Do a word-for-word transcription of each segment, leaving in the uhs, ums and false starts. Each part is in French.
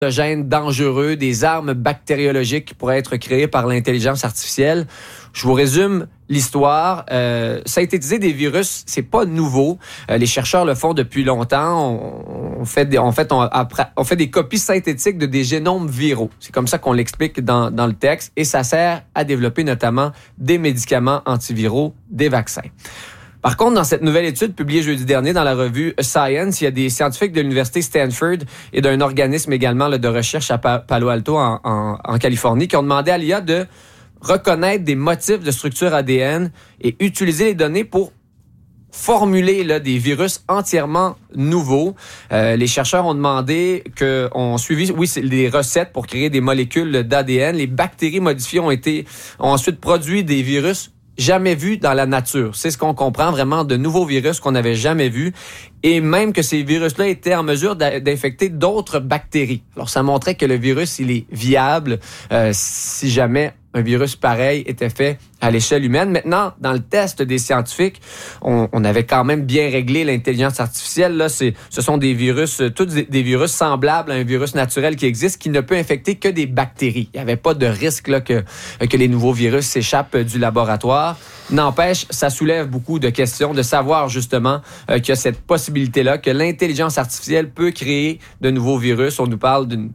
gènes dangereux, des armes bactériologiques qui pourraient être créées par l'intelligence artificielle. Je vous résume l'histoire. Euh, synthétiser des virus, c'est pas nouveau. Euh, les chercheurs le font depuis longtemps. On, on fait des, en fait, on, après, on fait des copies synthétiques de des génomes viraux. C'est comme ça qu'on l'explique dans, dans le texte. Et ça sert à développer notamment des médicaments antiviraux, des vaccins. Par contre, dans cette nouvelle étude publiée jeudi dernier dans la revue Science, il y a des scientifiques de l'université Stanford et d'un organisme également là, de recherche à Palo Alto en, en, en Californie qui ont demandé à l'I A de reconnaître des motifs de structure A D N et utiliser les données pour formuler là, des virus entièrement nouveaux. Euh, les chercheurs ont demandé qu'on suivi, oui, c'est des recettes pour créer des molécules d'A D N. Les bactéries modifiées ont été ont ensuite produit des virus jamais vus dans la nature. C'est ce qu'on comprend vraiment, de nouveaux virus qu'on n'avait jamais vus. Et même que ces virus-là étaient en mesure d'infecter d'autres bactéries. Alors, ça montrait que le virus, il est viable euh, si jamais un virus pareil était fait à l'échelle humaine. Maintenant, dans le test des scientifiques, on, on avait quand même bien réglé l'intelligence artificielle. Là, c'est, ce sont des virus, tous des, des virus semblables à un virus naturel qui existe, qui ne peut infecter que des bactéries. Il n'y avait pas de risque là, que, que les nouveaux virus s'échappent du laboratoire. N'empêche, ça soulève beaucoup de questions, de savoir justement euh, qu'il y a cette possibilité-là, que l'intelligence artificielle peut créer de nouveaux virus. On nous parle d'une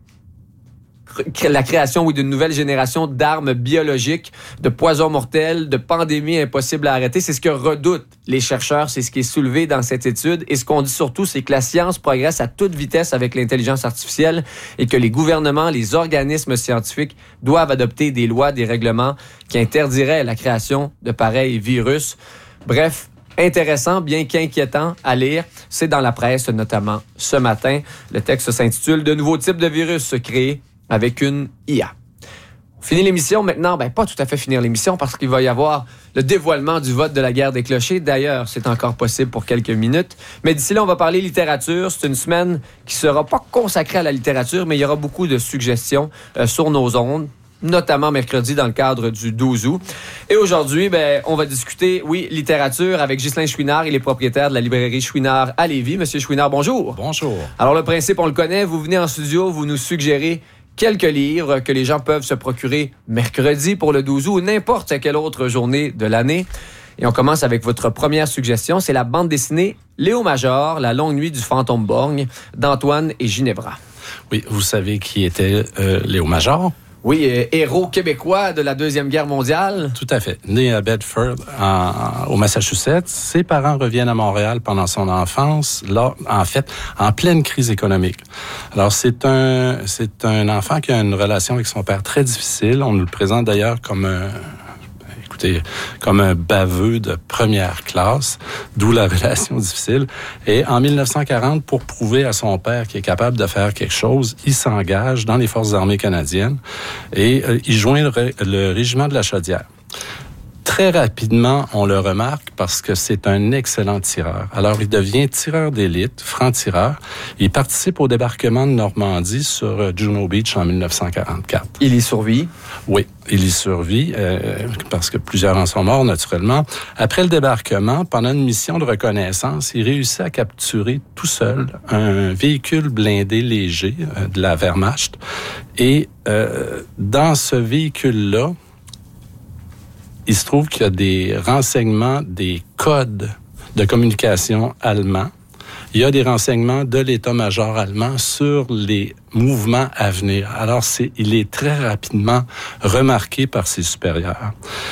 la création, oui, d'une nouvelle génération d'armes biologiques, de poisons mortels, de pandémies impossibles à arrêter. C'est ce que redoutent les chercheurs, c'est ce qui est soulevé dans cette étude. Et ce qu'on dit surtout, c'est que la science progresse à toute vitesse avec l'intelligence artificielle et que les gouvernements, les organismes scientifiques doivent adopter des lois, des règlements qui interdiraient la création de pareils virus. Bref, intéressant, bien qu'inquiétant à lire. C'est dans la presse, notamment ce matin. Le texte s'intitule « De nouveaux types de virus créés avec une I A ». On finit l'émission maintenant. Ben, pas tout à fait finir l'émission parce qu'il va y avoir le dévoilement du vote de la guerre des clochers. D'ailleurs, c'est encore possible pour quelques minutes. Mais d'ici là, on va parler littérature. C'est une semaine qui sera pas consacrée à la littérature, mais il y aura beaucoup de suggestions euh, sur nos ondes, notamment mercredi dans le cadre du douze août. Et aujourd'hui, ben, on va discuter, oui, littérature avec Ghislain Chouinard. Il est propriétaire de la librairie Chouinard à Lévis. Monsieur Chouinard, bonjour. Bonjour. Alors, le principe, on le connaît. Vous venez en studio, vous nous suggérez quelques livres que les gens peuvent se procurer mercredi pour le douze août ou n'importe quelle autre journée de l'année. Et on commence avec votre première suggestion. C'est la bande dessinée Léo Major, La longue nuit du fantôme borgne d'Antoine et Ginevra. Oui, vous savez qui était euh, Léo Major? Oui, euh, héros québécois de la Deuxième Guerre mondiale. Tout à fait. Né à Bedford, en, au Massachusetts, ses parents reviennent à Montréal pendant son enfance, là, en fait, en pleine crise économique. Alors, c'est un, c'est un enfant qui a une relation avec son père très difficile. On nous le présente d'ailleurs comme un... Écoutez, comme un baveux de première classe, d'où la relation difficile. Et en dix-neuf cent quarante, pour prouver à son père qu'il est capable de faire quelque chose, il s'engage dans les forces armées canadiennes et euh, il joint le, le régiment de la Chaudière. Très rapidement, on le remarque parce que c'est un excellent tireur. Alors, il devient tireur d'élite, franc-tireur. Il participe au débarquement de Normandie sur Juno Beach en dix-neuf cent quarante-quatre. Il y survit? Oui, il y survit euh, parce que plusieurs en sont morts, naturellement. Après le débarquement, pendant une mission de reconnaissance, il réussit à capturer tout seul un véhicule blindé léger euh, de la Wehrmacht. Et euh, dans ce véhicule-là, il se trouve qu'il y a des renseignements, des codes de communication allemands. Il y a des renseignements de l'état-major allemand sur les mouvements à venir. Alors, c'est, il est très rapidement remarqué par ses supérieurs.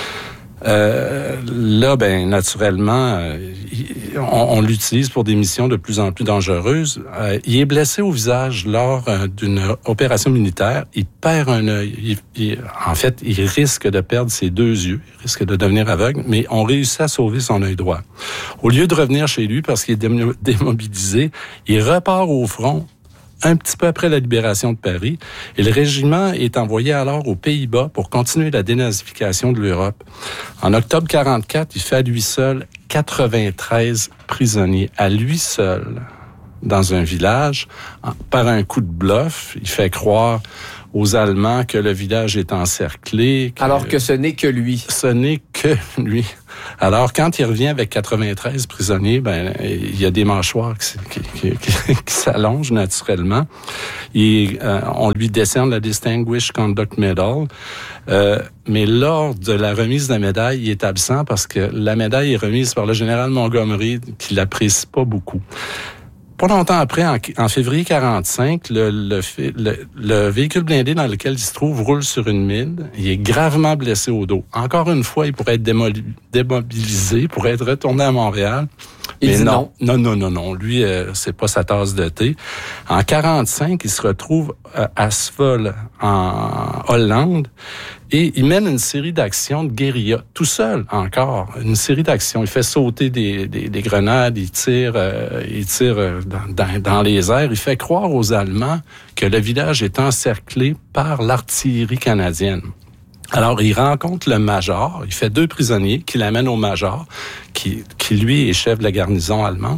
Euh, là, ben naturellement, euh, on, on l'utilise pour des missions de plus en plus dangereuses. Euh, il est blessé au visage lors euh, d'une opération militaire. Il perd un œil. Il, il, en fait, il risque de perdre ses deux yeux. Il risque de devenir aveugle, mais on réussit à sauver son œil droit. Au lieu de revenir chez lui parce qu'il est démobilisé, il repart au front un petit peu après la libération de Paris, et le régiment est envoyé alors aux Pays-Bas pour continuer la dénazification de l'Europe. En octobre quarante-quatre, il fait à lui seul quatre-vingt-treize prisonniers, à lui seul, dans un village, par un coup de bluff. Il fait croire aux Allemands que le village est encerclé. Que, alors que ce n'est que lui. Ce n'est que que lui. Alors, quand il revient avec quatre-vingt-treize prisonniers, ben il y a des mâchoires qui, qui, qui, qui s'allongent naturellement. Et, euh, on lui décerne la Distinguished Conduct Medal. Euh, mais lors de la remise de la médaille, il est absent parce que la médaille est remise par le général Montgomery, qui l'apprécie pas beaucoup. Pas longtemps après, en, en février quarante-cinq, le, le, le, le véhicule blindé dans lequel il se trouve roule sur une mine. Il est gravement blessé au dos. Encore une fois, il pourrait être démoli, démobilisé, pourrait être retourné à Montréal. Il Mais dit non, non, non, non, non, non. Lui, euh, c'est pas sa tasse de thé. En quarante-cinq, il se retrouve euh, à Sval, en Hollande, et il mène une série d'actions de guérilla, tout seul encore. Une série d'actions. Il fait sauter des, des, des grenades, il tire, euh, il tire euh, dans, dans, dans les airs. Il fait croire aux Allemands que le village est encerclé par l'artillerie canadienne. Alors, il rencontre le major, il fait deux prisonniers, qui l'amènent au major, qui, qui lui est chef de la garnison allemande,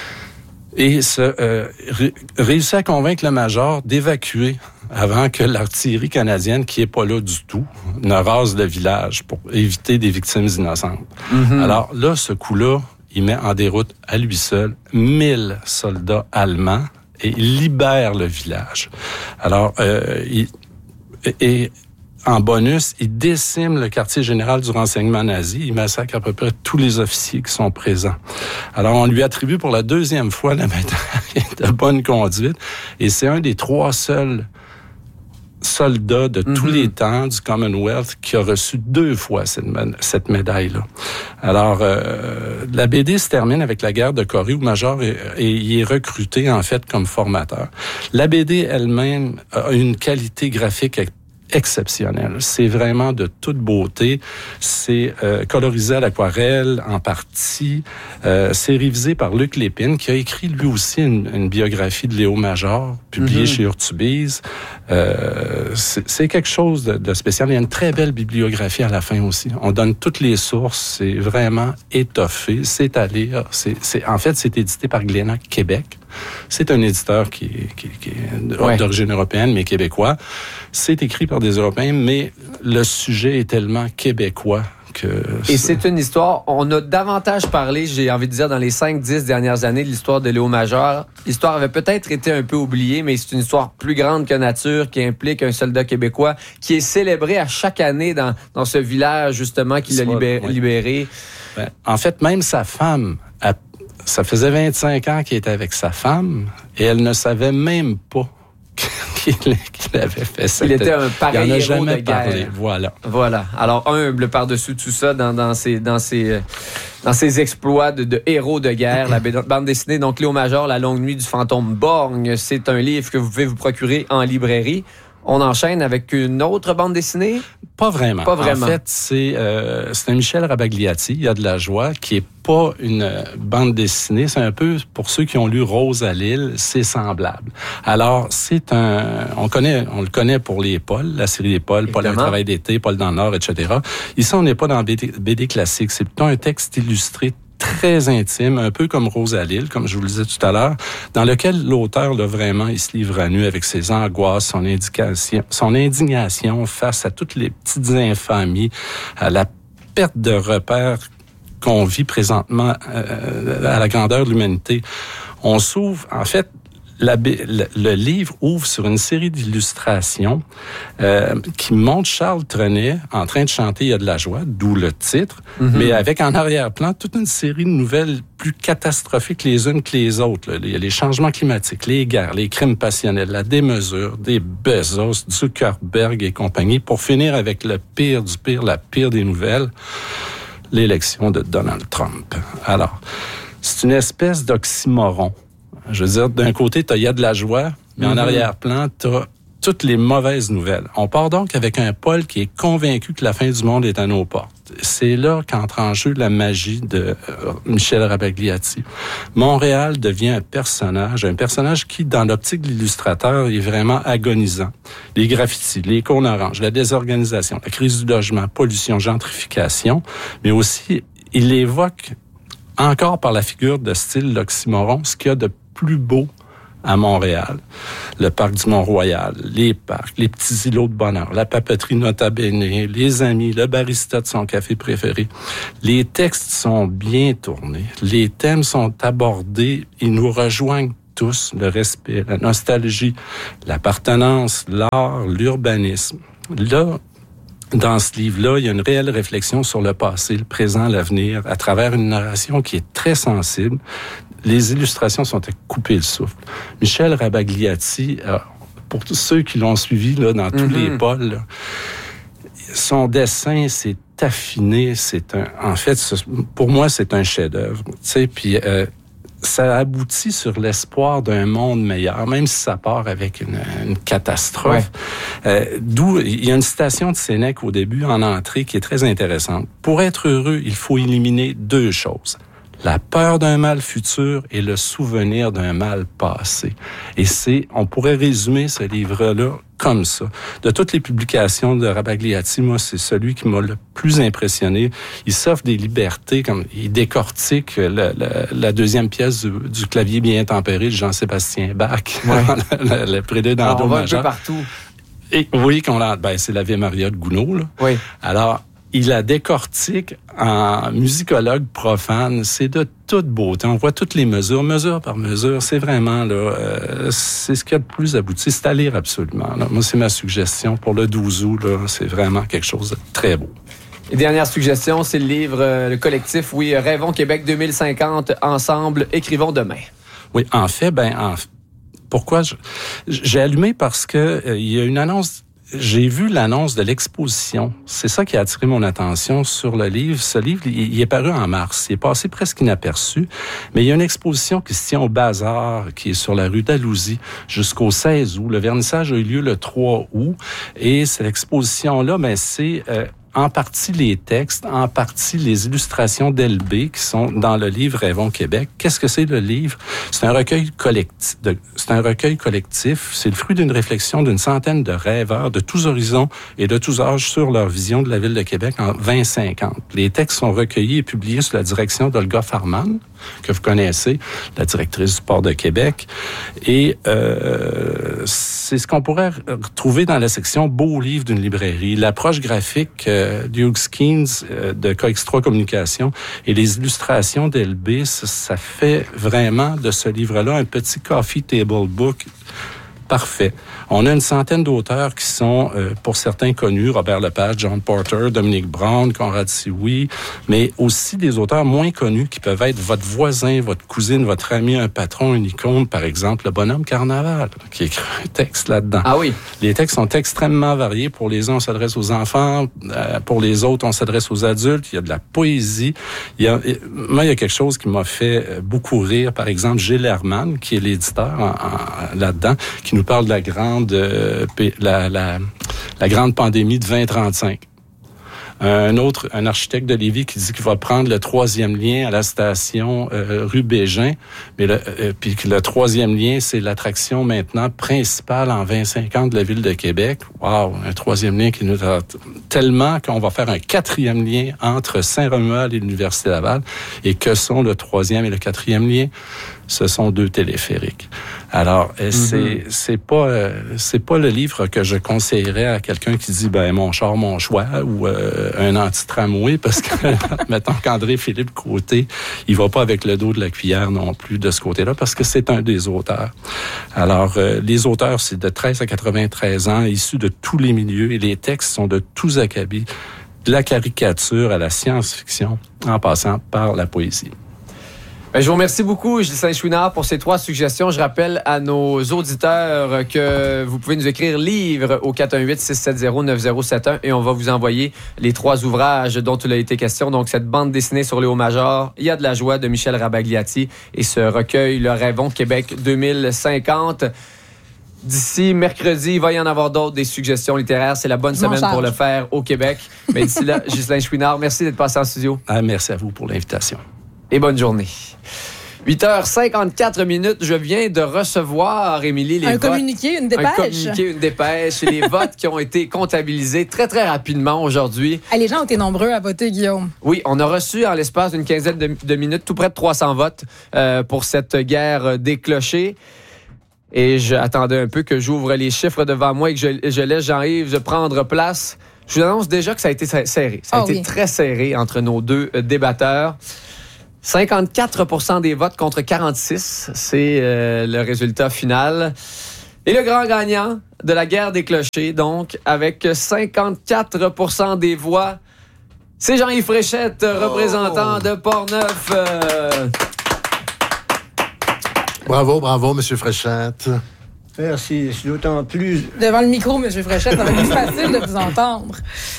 et se, euh, ré, réussit à convaincre le major d'évacuer avant que l'artillerie canadienne, qui est pas là du tout, ne rase le village pour éviter des victimes innocentes. Mm-hmm. Alors là, ce coup-là, il met en déroute à lui seul mille soldats allemands et il libère le village. Alors, euh, il... Et, en bonus, il décime le quartier général du renseignement nazi. Il massacre à peu près tous les officiers qui sont présents. Alors, on lui attribue pour la deuxième fois la médaille de bonne conduite. Et c'est un des trois seuls soldats de mm-hmm. tous les temps du Commonwealth qui a reçu deux fois cette, cette médaille-là. Alors, euh, la B D se termine avec la guerre de Corée où Major est, et il est recruté, en fait, comme formateur. La B D elle-même a une qualité graphique exceptionnel. C'est vraiment de toute beauté. C'est euh, colorisé à l'aquarelle en partie. Euh, c'est révisé par Luc Lépine, qui a écrit lui aussi une, une biographie de Léo Major, publiée mm-hmm. chez Urtubise. Euh, c'est, c'est quelque chose de, de spécial. Il y a une très belle bibliographie à la fin aussi. On donne toutes les sources. C'est vraiment étoffé. C'est à lire. C'est, c'est, en fait, c'est édité par Glénat Québec. C'est un éditeur qui, qui, qui est ouais. d'origine européenne, mais québécois. C'est écrit par des Européens, mais le sujet est tellement québécois que... Et c'est une histoire, on a davantage parlé, j'ai envie de dire, dans les cinq dix dernières années de l'histoire de Léo Major. L'histoire avait peut-être été un peu oubliée, mais c'est une histoire plus grande que nature qui implique un soldat québécois qui est célébré à chaque année dans, dans ce village, justement, qu'il a libéré. Ouais. libéré. Ben, en fait, même sa femme a Ça faisait vingt-cinq ans qu'il était avec sa femme et elle ne savait même pas qu'il, qu'il avait fait ça. Il était un pareil il en a héros jamais de guerre. Parlé. Voilà. Voilà. Alors, humble par-dessus tout ça dans, dans, ses, dans, ses, dans ses exploits de, de héros de guerre. La bande dessinée, donc Léo Major, La longue nuit du fantôme borgne. C'est un livre que vous pouvez vous procurer en librairie. On enchaîne avec une autre bande dessinée? Pas vraiment. Pas vraiment. En fait, c'est, euh, c'est un Michel Rabagliati, Il y a de la joie, qui est pas une euh, bande dessinée. C'est un peu, pour ceux qui ont lu Rose à Lille, c'est semblable. Alors, c'est un... On connaît, on le connaît pour les Paul, la série des Paul, Paul un travail d'été, Paul dans le Nord, et cetera. Ici, on n'est pas dans B D, B D classique. C'est plutôt un texte illustré très intime, un peu comme Rose à Lille, comme je vous le disais tout à l'heure, dans lequel l'auteur, là, vraiment, il se livre à nu avec ses angoisses, son indignation, son indignation face à toutes les petites infamies, à la perte de repères qu'on vit présentement euh, à la grandeur de l'humanité. On s'ouvre, en fait, La, le, le livre ouvre sur une série d'illustrations euh, qui montre Charles Trenet en train de chanter « Il y a de la joie », d'où le titre, mm-hmm. mais avec en arrière-plan toute une série de nouvelles plus catastrophiques les unes que les autres. Là. Il y a les changements climatiques, les guerres, les crimes passionnels, la démesure, des Bezos, Zuckerberg et compagnie, pour finir avec le pire du pire, la pire des nouvelles, l'élection de Donald Trump. Alors, c'est une espèce d'oxymoron. Je veux dire, d'un côté, il y a de la joie, mais mm-hmm. en arrière-plan, tu as toutes les mauvaises nouvelles. On part donc avec un Paul qui est convaincu que la fin du monde est à nos portes. C'est là qu'entre en jeu la magie de euh, Michel Rabagliati. Montréal devient un personnage, un personnage qui, dans l'optique de l'illustrateur, est vraiment agonisant. Les graffitis, les cônes oranges, la désorganisation, la crise du logement, pollution, gentrification, mais aussi, il évoque encore par la figure de style l'oxymoron, ce qu'il y a de plus beau à Montréal, le parc du Mont-Royal, les parcs, les petits îlots de bonheur, la papeterie Nota Bene, les amis, le barista de son café préféré. Les textes sont bien tournés, les thèmes sont abordés, ils nous rejoignent tous, le respect, la nostalgie, l'appartenance, l'art, l'urbanisme. Là, dans ce livre-là, il y a une réelle réflexion sur le passé, le présent, l'avenir, à travers une narration qui est très sensible. Les illustrations sont à couper le souffle. Michel Rabagliati, pour tous ceux qui l'ont suivi là, dans tous mm-hmm. les pôles, là, son dessin, c'est affiné. C'est un, en fait, pour moi, c'est un chef-d'œuvre. Tu sais, puis euh, ça aboutit sur l'espoir d'un monde meilleur, même si ça part avec une, une catastrophe. Ouais. Euh, d'où il y a une citation de Sénèque au début, en entrée, qui est très intéressante. Pour être heureux, il faut éliminer deux choses. La peur d'un mal futur et le souvenir d'un mal passé. Et c'est, on pourrait résumer ce livre-là comme ça. De toutes les publications de Rabagliati, moi, c'est celui qui m'a le plus impressionné. Il s'offre des libertés, comme il décortique la, la, la deuxième pièce du, du clavier bien tempéré de Jean-Sébastien Bach, ouais. le, le prélude dans Do majeur. On va un peu partout. Et oui, qu'on l'a, ben, c'est l'Ave Maria de Gounod, là. Oui. Alors, il la décortique en musicologue profane. C'est de toute beauté. On voit toutes les mesures, mesure par mesure. C'est vraiment, là, euh, c'est ce qu'il y a de plus abouti. C'est à lire absolument. Là. Moi, c'est ma suggestion pour le douze août. Là, c'est vraiment quelque chose de très beau. Et dernière suggestion, c'est le livre, euh, le collectif, oui, Rêvons Québec deux mille cinquante, ensemble, écrivons demain. Oui, en fait, ben, en, pourquoi je, j'ai allumé parce que euh, il y a une annonce. J'ai vu l'annonce de l'exposition. C'est ça qui a attiré mon attention sur le livre. Ce livre, il est paru en mars. Il est passé presque inaperçu. Mais il y a une exposition qui se tient au Bazar, qui est sur la rue d'Alousie, jusqu'au seize août. Le vernissage a eu lieu le trois août. Et cette exposition-là, ben, c'est... Euh, en partie les textes, en partie les illustrations d'L B qui sont dans le livre Rêvons Québec. Qu'est-ce que c'est le livre? C'est un recueil collectif. De, c'est un recueil collectif. C'est le fruit d'une réflexion d'une centaine de rêveurs de tous horizons et de tous âges sur leur vision de la ville de Québec en vingt cinquante. Les textes sont recueillis et publiés sous la direction d'Olga Farman, que vous connaissez, la directrice du Port de Québec. Et euh, c'est ce qu'on pourrait retrouver dans la section Beaux livres d'une librairie. L'approche graphique euh, d'Hugh Skeens euh, de Coextra Communication et les illustrations d'L B, ça, ça fait vraiment de ce livre-là un petit coffee table book parfait. On a une centaine d'auteurs qui sont, euh, pour certains, connus. Robert Lepage, John Porter, Dominique Brown, Conrad Sioui, mais aussi des auteurs moins connus qui peuvent être votre voisin, votre cousine, votre ami, un patron, une icône, par exemple, le bonhomme Carnaval, qui écrit un texte là-dedans. Ah oui? Les textes sont extrêmement variés. Pour les uns, on s'adresse aux enfants. Euh, pour les autres, on s'adresse aux adultes. Il y a de la poésie. Il y a, moi, il y a quelque chose qui m'a fait beaucoup rire. Par exemple, Gilles Herman, qui est l'éditeur en, en, là-dedans, qui nous parle de la grande, euh, la, la, la grande pandémie de vingt trente-cinq. Un autre, un architecte de Lévis qui dit qu'il va prendre le troisième lien à la station euh, rue Bégin, mais le, euh, puis que le troisième lien, c'est l'attraction maintenant principale en vingt cinquante de la ville de Québec. Wow, un troisième lien qui nous a tellement qu'on va faire un quatrième lien entre Saint-Romuald et l'Université Laval. Et que sont le troisième et le quatrième lien? Ce sont deux téléphériques. Alors, mm-hmm. c'est c'est pas euh, c'est pas le livre que je conseillerais à quelqu'un qui dit ben mon char mon choix ou euh, un anti-tramway parce que mettons qu'André-Philippe Côté, il va pas avec le dos de la cuillère non plus de ce côté-là parce que c'est un des auteurs. Alors euh, les auteurs c'est de treize à quatre-vingt-treize ans, issus de tous les milieux et les textes sont de tous acabits, de la caricature à la science-fiction en passant par la poésie. Je vous remercie beaucoup, Ghislain Chouinard, pour ces trois suggestions. Je rappelle à nos auditeurs que vous pouvez nous écrire livre au quatre un huit, six sept zéro, neuf zéro sept un et on va vous envoyer les trois ouvrages dont il a été question. Donc, cette bande dessinée sur les hauts majors, Il y a de la joie de Michel Rabagliati et ce recueil, Le Rêvons Québec deux mille cinquante. D'ici mercredi, il va y en avoir d'autres, des suggestions littéraires. C'est la bonne semaine pour le faire au Québec. Mais d'ici là, Ghislain Chouinard, merci d'être passé en studio. Ah, merci à vous pour l'invitation. Et bonne journée. huit heures cinquante-quatre minutes, je viens de recevoir, Émilie, les un votes. Un communiqué, une dépêche. Un communiqué, une dépêche. Et les votes qui ont été comptabilisés très, très rapidement aujourd'hui. Ah, les gens ont été nombreux à voter, Guillaume. Oui, on a reçu en l'espace d'une quinzaine de, de minutes tout près de trois cents votes euh, pour cette guerre des clochers. Et j'attendais un peu que j'ouvre les chiffres devant moi et que je, je laisse Jean-Yves prendre place. Je vous annonce déjà que ça a été serré. Ça a oh été oui. très serré entre nos deux débatteurs. cinquante-quatre pour cent des votes contre quarante-six, c'est euh, le résultat final. Et le grand gagnant de la guerre des clochers, donc, avec cinquante-quatre pour cent des voix, c'est Jean-Yves Fréchette, oh. représentant de Portneuf. Euh... Bravo, bravo, M. Fréchette. Merci, je suis d'autant plus... Devant le micro, M. Fréchette, ça va être plus facile de vous entendre.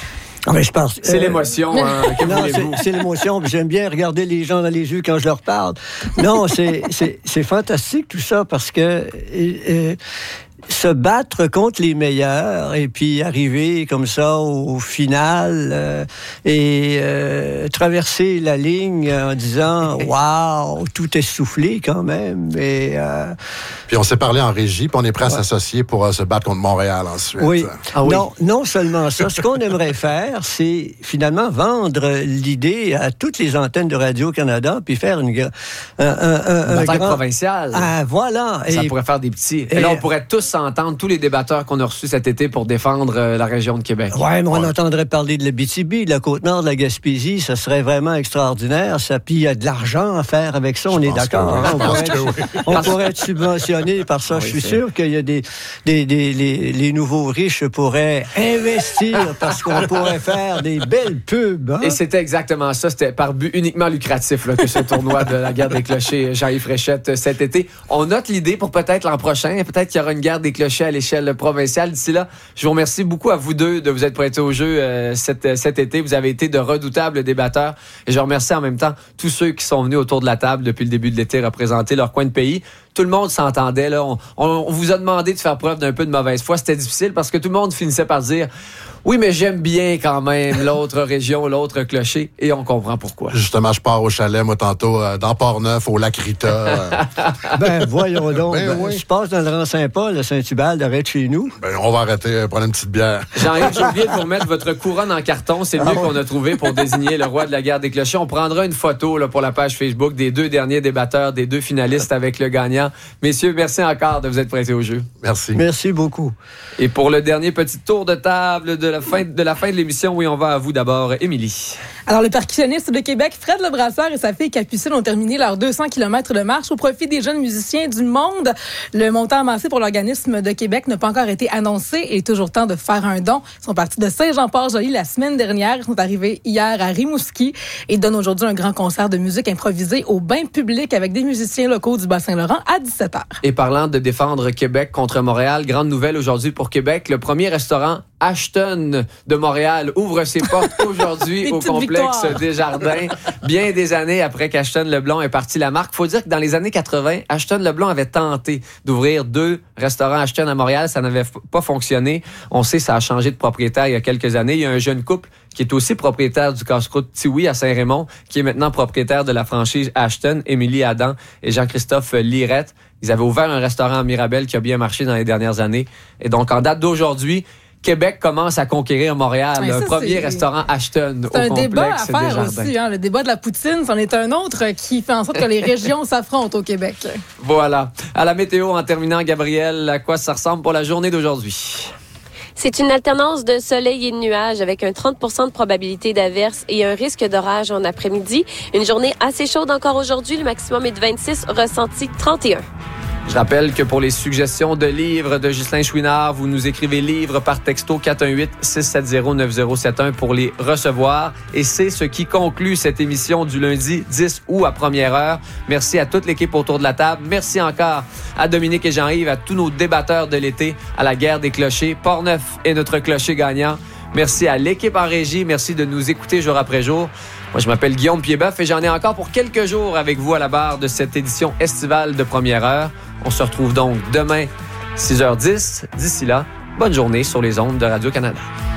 Ah ben, je pense, c'est euh, l'émotion, hein, que non, voulez-vous? C'est, c'est l'émotion. J'aime bien regarder les gens dans les yeux quand je leur parle. Non, c'est, c'est, c'est fantastique tout ça parce que euh, se battre contre les meilleurs et puis arriver comme ça au final euh, et euh, traverser la ligne en disant « Wow, tout est soufflé quand même. » Et, euh, puis on s'est parlé en régie, puis on est prêt ouais. à s'associer pour euh, se battre contre Montréal ensuite. Oui. Ah oui. Non, non seulement ça. Ce qu'on aimerait faire, c'est finalement vendre l'idée à toutes les antennes de Radio-Canada puis faire une, un, un, un, un grand... provinciale. Ah, voilà. Ça et, pourrait faire des petits. Et, et là, on pourrait tous s'entendre, tous les débatteurs qu'on a reçus cet été pour défendre euh, la région de Québec. Oui, mais on ouais. entendrait parler de l'Abitibi, de la Côte-Nord, de la Gaspésie. Ça serait vraiment extraordinaire. Ça, puis il y a de l'argent à faire avec ça, on Je est d'accord. Oui. Hein, on pourrait, être, oui. on pourrait être subventionné par ça. Oui, Je suis c'est... sûr qu'il y a des... des, des les, les nouveaux riches pourraient investir parce qu'on pourrait faire des belles pubs. Hein? Et c'était exactement ça. C'était par but uniquement lucratif là, que ce tournoi de la guerre des clochers Jean-Yves Fréchette cet été. On note l'idée pour peut-être l'an prochain. Peut-être qu'il y aura une guerre des clochers à l'échelle provinciale. D'ici là, je vous remercie beaucoup à vous deux de vous être prêtés au jeu euh, cet, cet été. Vous avez été de redoutables débatteurs. Et je remercie en même temps tous ceux qui sont venus autour de la table depuis le début de l'été représenter leur coin de pays. Tout le monde s'entendait. Là. On, on, on vous a demandé de faire preuve d'un peu de mauvaise foi. C'était difficile parce que tout le monde finissait par dire « Oui, mais j'aime bien quand même l'autre région, l'autre clocher. » Et on comprend pourquoi. Justement, je pars au chalet, moi, tantôt, euh, dans Portneuf, au lac Rita. Euh... ben, voyons donc. Ben, ben, oui. Je passe dans le rang Saint-Paul, le Saint-Hubald, arrête chez nous. Ben, on va arrêter, euh, prendre une petite bière. Jean-Yves, j'ai oublié de vous remettre votre couronne en carton. C'est le mieux ah, qu'on a trouvé pour désigner le roi de la guerre des clochers. On prendra une photo là, pour la page Facebook des deux derniers débatteurs, des deux finalistes avec le gagnant. Messieurs, merci encore de vous être prêtés au jeu. Merci. Merci beaucoup. Et pour le dernier petit tour de table de la fin de, la fin de l'émission, oui, on va à vous d'abord, Émilie. Alors, le percussionniste de Québec, Fred Lebrasseur et sa fille Capucine ont terminé leurs deux cents kilomètres de marche au profit des jeunes musiciens du monde. Le montant amassé pour l'organisme de Québec n'a pas encore été annoncé. Il est toujours temps de faire un don. Ils sont partis de Saint-Jean-Port-Joli la semaine dernière. Ils sont arrivés hier à Rimouski et donnent aujourd'hui un grand concert de musique improvisée au bain public avec des musiciens locaux du Bas-Saint-Laurent à dix-sept heures. Et parlant de défendre Québec contre Montréal, grande nouvelle aujourd'hui pour Québec. Le premier restaurant Ashton de Montréal ouvre ses portes aujourd'hui au complexe victoire. Desjardins. Bien des années après qu'Ashton Leblond est parti la marque. Faut dire que dans les années quatre-vingt, Ashton Leblond avait tenté d'ouvrir deux restaurants Ashton à Montréal. Ça n'avait f- pas fonctionné. On sait, ça a changé de propriétaire il y a quelques années. Il y a un jeune couple qui est aussi propriétaire du casse-croûte Tiwi à Saint-Raymond, qui est maintenant propriétaire de la franchise Ashton, Émilie Adam et Jean-Christophe Lirette. Ils avaient ouvert un restaurant à Mirabel qui a bien marché dans les dernières années. Et donc, en date d'aujourd'hui, Québec commence à conquérir Montréal. Ouais, ça, un premier c'est... restaurant Ashton c'est au un complexe débat à faire Desjardins. Aussi. Hein, le débat de la poutine, c'en est un autre qui fait en sorte que les régions s'affrontent au Québec. Voilà. À la météo, en terminant, Gabrielle, à quoi ça ressemble pour la journée d'aujourd'hui? C'est une alternance de soleil et de nuages avec un trente pour cent de probabilité d'averse et un risque d'orage en après-midi. Une journée assez chaude encore aujourd'hui. Le maximum est de vingt-six, ressenti trente et un. Je rappelle que pour les suggestions de livres de Ghislain Chouinard, vous nous écrivez livres par texto quatre un huit, six sept zéro, neuf zéro sept un pour les recevoir. Et c'est ce qui conclut cette émission du lundi dix août à première heure. Merci à toute l'équipe autour de la table. Merci encore à Dominique et Jean-Yves, à tous nos débatteurs de l'été, à la guerre des clochers. Portneuf est notre clocher gagnant. Merci à l'équipe en régie. Merci de nous écouter jour après jour. Moi, je m'appelle Guillaume Piedboeuf et j'en ai encore pour quelques jours avec vous à la barre de cette édition estivale de Première Heure. On se retrouve donc demain, six heures dix. D'ici là, bonne journée sur les ondes de Radio-Canada.